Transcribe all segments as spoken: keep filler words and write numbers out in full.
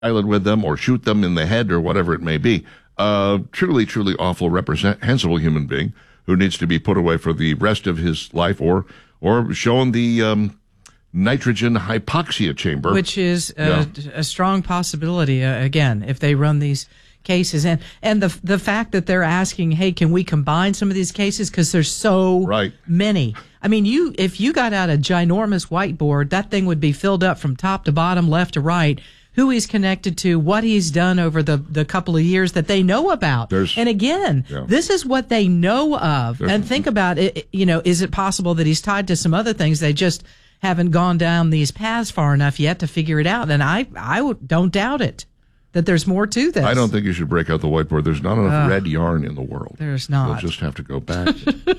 island with them or shoot them in the head or whatever it may be. Uh, truly, truly awful, reprehensible human being who needs to be put away for the rest of his life or or shown the um, nitrogen hypoxia chamber. Which is a, yeah. a strong possibility, uh, again, if they run these cases. And and the the fact that they're asking, hey, can we combine some of these cases because there's so right. many. I mean, you if you got out a ginormous whiteboard, that thing would be filled up from top to bottom, left to right, who he's connected to, what he's done over the, the couple of years that they know about. There's, and again, yeah. this is what they know of. There's, and think about it, you know, is it possible that he's tied to some other things? They just haven't gone down these paths far enough yet to figure it out. And I, I don't doubt it, that there's more to this. I don't think you should break out the whiteboard. There's not enough uh, red yarn in the world. There's not. You'll just have to go back and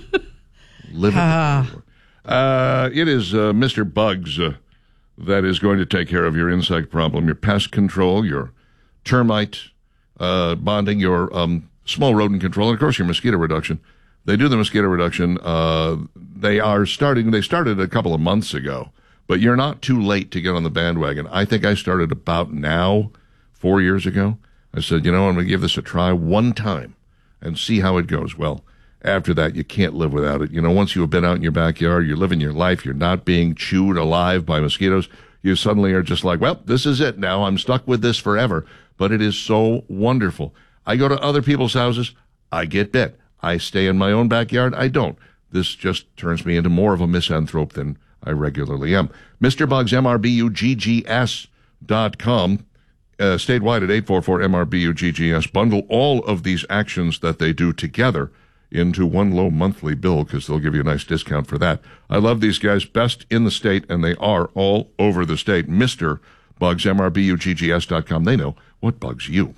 live uh, it. Uh, it is uh, Mister Bugs uh, that is going to take care of your insect problem, your pest control, your termite uh, bonding, your um, small rodent control, and, of course, your mosquito reduction. They do the mosquito reduction. Uh, they are starting. They started a couple of months ago, but you're not too late to get on the bandwagon. I think I started about now, four years ago. I said, you know, I'm going to give this a try one time and see how it goes. Well, after that, you can't live without it. You know, once you have been out in your backyard, you're living your life, you're not being chewed alive by mosquitoes, you suddenly are just like, well, this is it now. I'm stuck with this forever. But it is so wonderful. I go to other people's houses, I get bit. I stay in my own backyard, I don't. This just turns me into more of a misanthrope than I regularly am. Mister Bugs, M R B U G G S dot com. Uh, statewide at eight four four M R B U G G S. Bundle all of these actions that they do together into one low monthly bill because they'll give you a nice discount for that. I love these guys, best in the state, and they are all over the state. Mister Bugs, M R B U G G S dot com. They know what bugs you.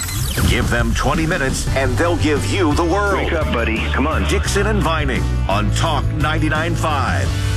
Give them twenty minutes, and they'll give you the world. Wake up, buddy. Come on. Dixon and Vining on Talk ninety-nine point five.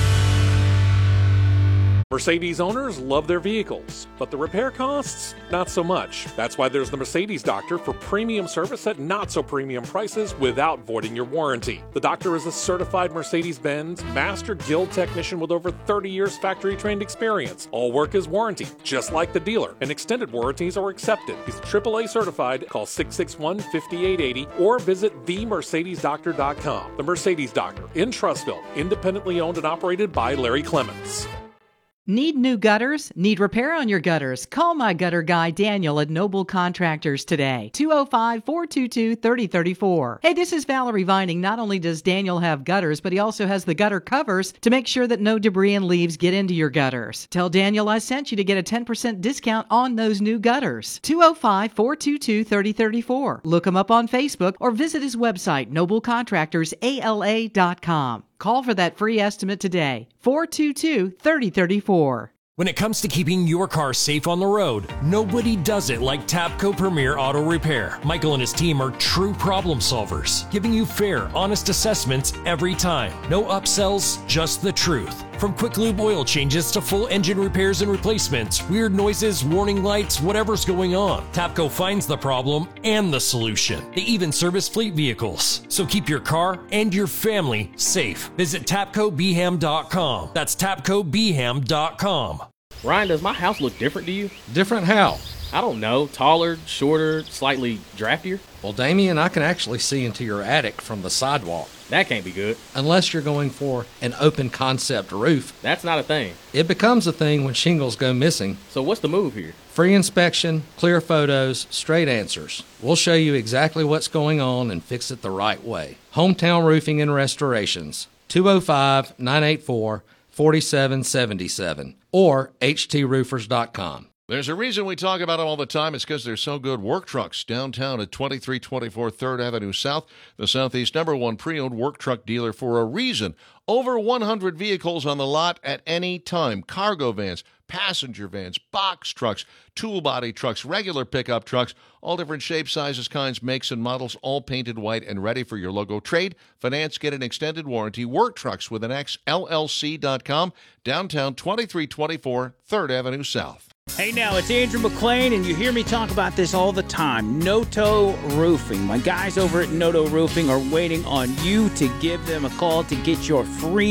Mercedes owners love their vehicles, but the repair costs, not so much. That's why there's the Mercedes Doctor for premium service at not so premium prices without voiding your warranty. The Doctor is a certified Mercedes-Benz Master Guild technician with over thirty years factory-trained experience. All work is warranted, just like the dealer, and extended warranties are accepted. He's triple A certified. Call six six one, five eight eight zero or visit the mercedes doctor dot com. The Mercedes Doctor in Trussville, independently owned and operated by Larry Clements. Need new gutters? Need repair on your gutters? Call my gutter guy, Daniel, at Noble Contractors today. two oh five, four two two, three oh three four. Hey, this is Valerie Vining. Not only does Daniel have gutters, but he also has the gutter covers to make sure that no debris and leaves get into your gutters. Tell Daniel I sent you to get a ten percent discount on those new gutters. two oh five, four two two, three oh three four. Look him up on Facebook or visit his website, noble contractors A L A dot com. Call for that free estimate today. four two two, three oh three four. When it comes to keeping your car safe on the road, nobody does it like Tapco Premier Auto Repair. Michael and his team are true problem solvers, giving you fair, honest assessments every time. No upsells, just the truth. From quick lube oil changes to full engine repairs and replacements, weird noises, warning lights, whatever's going on, Tapco finds the problem and the solution. They even service fleet vehicles. So keep your car and your family safe. Visit tapco b ham dot com. That's tapco b ham dot com. Ryan, does my house look different to you? Different how? I don't know. Taller, shorter, slightly draftier? Well, Damien, I can actually see into your attic from the sidewalk. That can't be good. Unless you're going for an open concept roof. That's not a thing. It becomes a thing when shingles go missing. So what's the move here? Free inspection, clear photos, straight answers. We'll show you exactly what's going on and fix it the right way. Hometown Roofing and Restorations. two oh five, nine eight four, four seven seven seven or h t roofers dot com. There's a reason we talk about them all the time. It's because they're so good. Work Trucks, downtown at twenty-three twenty-four third Avenue South, the Southeast number one pre-owned work truck dealer for a reason. Over one hundred vehicles on the lot at any time. Cargo vans, passenger vans, box trucks, tool body trucks, regular pickup trucks, all different shapes, sizes, kinds, makes, and models, all painted white and ready for your logo. Trade, finance, get an extended warranty. Work Trucks with an X, L L C dot com, downtown twenty-three twenty-four third Avenue South. Hey now, it's Andrew McLean, and you hear me talk about this all the time. Noto Roofing. My guys over at Noto Roofing are waiting on you to give them a call to get your free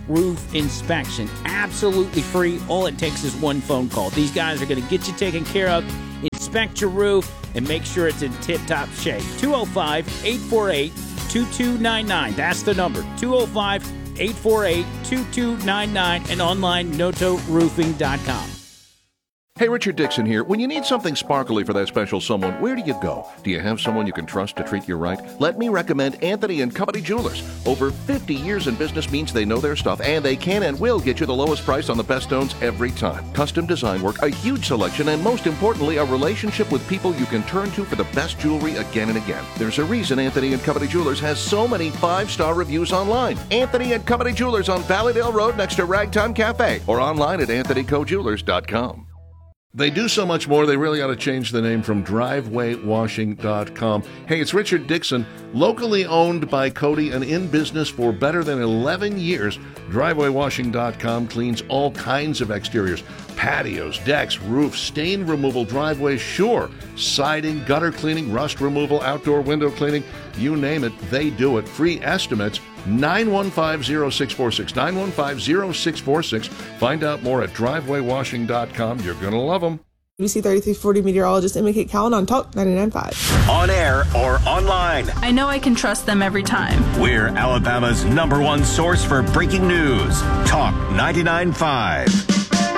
roof inspection. Absolutely free. All it takes is one phone call. These guys are going to get you taken care of, inspect your roof, and make sure it's in tip-top shape. two oh five, eight four eight, two two nine nine. That's the number. two oh five, eight four eight, two two nine nine and online noto roofing dot com. Hey, Richard Dixon here. When you need something sparkly for that special someone, where do you go? Do you have someone you can trust to treat you right? Let me recommend Anthony and Company Jewelers. Over fifty years in business means they know their stuff, and they can and will get you the lowest price on the best stones every time. Custom design work, a huge selection, and most importantly, a relationship with people you can turn to for the best jewelry again and again. There's a reason Anthony and Company Jewelers has so many five-star reviews online. Anthony and Company Jewelers on Valleydale Road next to Ragtime Cafe, or online at anthony co jewelers dot com. They do so much more, they really ought to change the name from driveway washing dot com. Hey, it's Richard Dixon, locally owned by Cody and in business for better than eleven years. driveway washing dot com cleans all kinds of exteriors, patios, decks, roofs, stain removal, driveways, sure, siding, gutter cleaning, rust removal, outdoor window cleaning, you name it, they do it. Free estimates, nine one five, zero six four six, nine one five, zero six four six. Find out more at driveway washing dot com. You're going to love them. B C thirty-three forty meteorologist Emma Kate Cowan on Talk ninety-nine point five. On air or online. I know I can trust them every time. We're Alabama's number one source for breaking news. Talk ninety-nine point five.